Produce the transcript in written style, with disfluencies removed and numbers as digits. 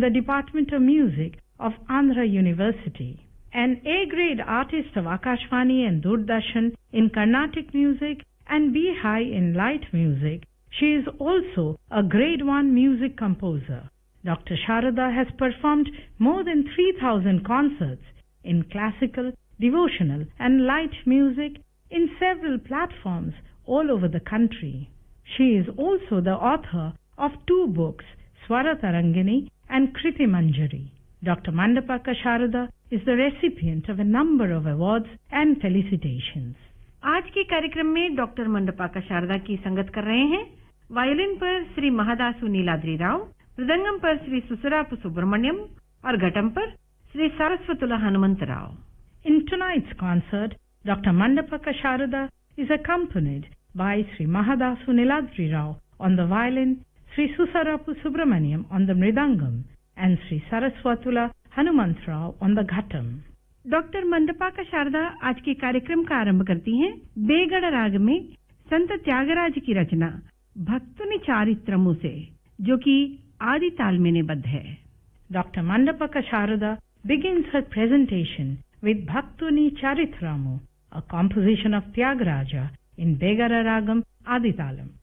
the Department of Music of Andhra University. An A-grade artist of Akashvani and Doordarshan in Carnatic music and B-high in light music, she is also a Grade 1 music composer. Dr. Sharada has performed more than 3,000 concerts in classical, devotional and light music in several platforms all over the country. She is also the author of 2 books, Swara Tarangini and Kriti Manjari. Dr. Mandapaka Sharada is the recipient of a number of awards and felicitations. आज के कार्यक्रम में doctor मंडपाका Sharda की संगत कर रहे हैं। Violin पर श्री महादासु नीलाद्री राव, मृदंगम पर श्री सुसरापु सुब्रमण्यम और घटम पर Shri सारस्वतुला Hanumant Rao. In tonight's concert, Dr. Mandapaka Sharada is accompanied by Sri Mahadasu Niladri Rao on the violin, Sri Susarapu Subramaniam on the mridangam, and Sri Saraswatula Hanumant Rao on the ghatam. Doctor मंडपाका Sharda आज के कार्यक्रम का आरंभ करती हैं बेगड़ राग में संत त्यागराज की रचना भक्तुनि चारित्रमु से, जो कि आदि ताल में निबद्ध है. Dr. Mandapaka Sharada begins her presentation with Bhaktuni Charitramu, a composition of Tyagaraja in Begara Ragam Aditalam.